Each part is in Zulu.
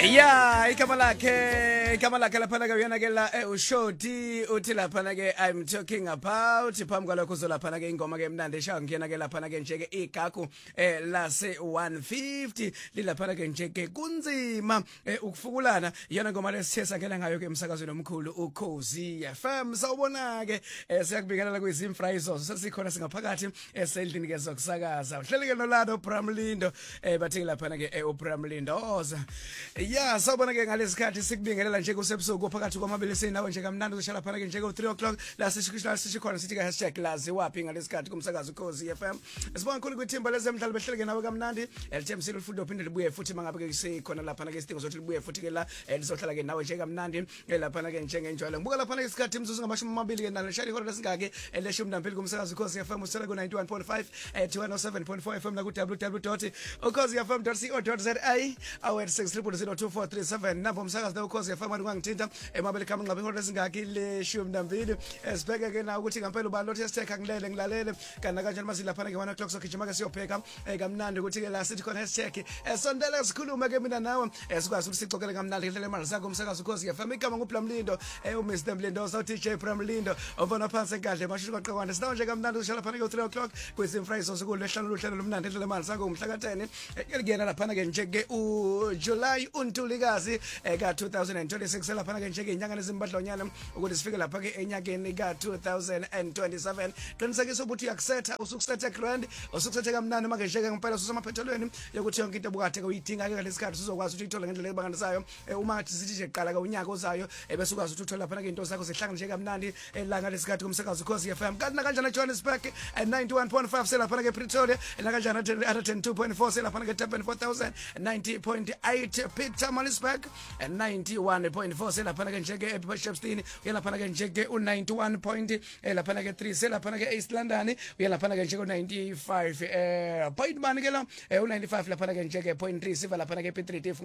Yeah, igama lakhe laphana ke uyena ke la uShoti uthi laphana ke I'm talking about phambi kwalokho uzolaphana ke ingoma ke emnandi eshawa ngiyena ke laphana ke nje ke igagu lase 150 lilaphana ke nje ke kunzima ukufukulana iyona ngoma lesithesa ngena ngayo ke emsakazweni omkhulu uKhosi FM sawubona ke siyakubikelela kwizimfrayizo sesikhona singaphakathi esendlini ke zokusakaza uhleli ke nolado Bramlindo bathi laphana ke uBramlindoza yeah sawubona ke ngalesikhathi sikubingelela nje kusebusuku phakathi kwamabili sinawe nje kamnandi ushala phana ke nje ku 3 o'clock la sikhona sithi ke #lazi wapi ngalesikhathi kumsakazo Khosi FM sibona khona kwithimba lezemidlalo behleleke nawe kamnandi LTMC lifundo uphinde libuye futhi mangabe ke sikhona lapha ke isidingo sokuthi libuye futhi ke la lizohlala ke nawe nje kamnandi lapha ke nje ngenjwalo ngibuka lapha ke isikhathi imzuzu ngama-20 ke naleshali ihora lesingake eleshumi nambili kumsakazo Khosi FM usela ku 91.5 107.4 FM na ku www.ukhosifm.co.za awet 6000243 nampo umsakazo la uKhosi FM ungangithinta emabele khama ngabe ihora lesingake leshumi nambili sibheke ke na ukuthi ngempela ubani lothi hashtag ngilele ngilalele kana kanjani masilapha ke 1 o'clock sogijima ke siyopheka kamnandi ukuthi ke la sithi khona hashtag sondela sikhuluma ke mina nawe sikwazi ukuthi sixoxele kamnandi ngendlela imali sakho umsakazo Khosi FM igama nguBramlindo uMr Mlindo so DJ Bramlindo ubona phansi kahle mashisho kwaqhawanda sinawo nje kamnandi ushala phana ke 3 o'clock kwizimfrayizo sokulehlano luhlelo lomnandi ngendlela imali sakho umhla ka10 ngiyena lapha ke nje ke uJuly uNtulikazi ka 2026 lapha ke nje ke inyanga lezimbadlonyana ukuthi sifike lapha ke enyakeni ka 2027 qinisekisa ukuthi uyakusetha usukusetha grand usukusetha kamnandi manje nje ke ngempela susamaphethelweni yokuthi yonke into ebukade ke uyidinga ke ngalesikhathi uzokwazi ukuthi uyithola ngendlela ebanganisayo uma ngathi sithi nje qala ke unyaka ozayo bese ukwazi ukuthi uthola lapha ke into zakho zihlanga nje kamnandi la ngalesikhathi kumsakazo Khosi FM kanti na kanjani Johannesburg 91.5 selapha ke Pretoria na kanjani 102.4 selapha ke Durban 4000 90.8 Pietermaritzburg 91.4 selapha ke nje ke ePortshepstone uyalapha ke nje ke u91 lapha ke 3 selapha ke East London uyalapha ke nje ku 95 point man ke la u95 lapha ke nje ke point 3 siva lapha ke P3 F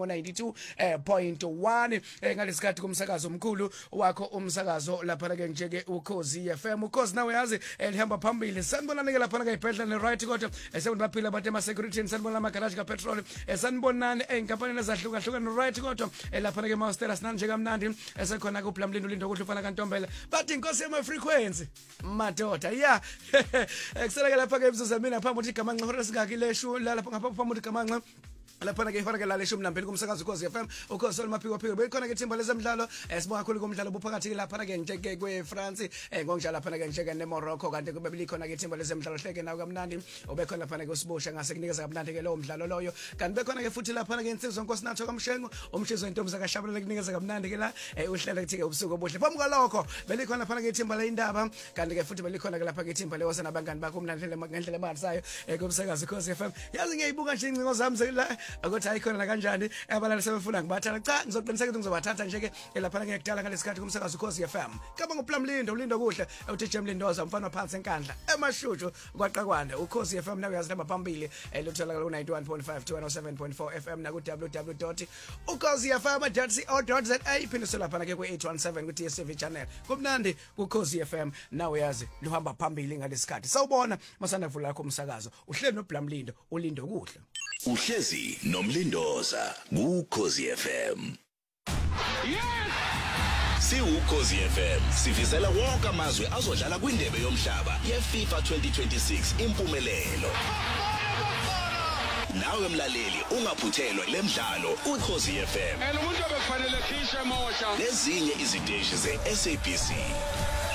92.1 ngalesikhathi kumsakazo omkhulu wakho umsakazo lapha ke nje ke uKhosi FM uKhosi nawe yazi elihamba phambili sanibonana ke lapha ke ibhedlela right kodwa esebona baphila bathe ama security sanibona ama garage ka petrol sanibonana enkampanini ezahlukahlukene right kodwa lapha ke Master sinanje nje kamnandi esekhona ku Bramlindo lindo ukuthi ufana kaNtombela bathi inkosi yema frequency madoda yeah kusela ke lapha ke imzuzu mina phambi ukuthi igama ngihora singakileshu la lapha ngapha phambi ukuthi igama lapha ke ihora ke la leshumi nambili kumsakazo Khosi FM uKhosi olmaphiko phiko bekhona ke thimba lezemidlalo sibonga kakhulu kumdlalo buphakathi lapha ke nje ke kweFrance ngonjalo lapha ke nje ke neMorocco kanti kube bilikhona ke thimba lezemidlalo hleke nawo kamnandi ubekhona lapha ke usibosha ngase kunikeza kamnandi ke lowo mdlalo loyo kanti bekhona ke futhi lapha ke insizwa Nkosinathi kaMshengo umshizo intombi zakashabela kunikeza kamnandi ke la uhlela kuthi ke ubusuku obuhle phambi kwalokho belikhona lapha ke thimba la indaba kanti ke futhi belikhona ke lapha ke thimba lewo sanabangani bakho umnandi ngendlela emalisayo kumsakazo Khosi FM yazi ngiyayibuka nje incingo zami la ukuthi ayikhona kanjani abalali sebefuna ngibathatha cha ngizoqiniseka ukuthi ngizobathatha nje ke lapha ngekudala ngalesikhathi kumsakazo Khosi FM kaba nguBramlindo ulindo kuhle uTJ Mlindoza umfana phansi enkandla emashushu kwaqakwanda uKhosi FM nawe yazihamba phambili eluthola ku 91.5 to 107.4 FM na ku www.ukhosifm.co.za iphindisela lapha ke ku 817 ku DStv channel kumnandi kuKhosi FM nawe yazi luhamba phambili ngalesikhathi sawubona masanda vula lakho umsakazo uhleli noBramlindo ulindo kuhle uhlezi nomlindoza kuKhosi FM Yes! siwuKhosi FM sifisela wonke amazwe azodlala kwindebe yomhlaba yeFIFA 2026 impumelelo nawe mlaleli ungaphuthelwa lemidlalo uKhosi FM And umuntu obekufanele khishe mosha nezinye iziteshi zeSABC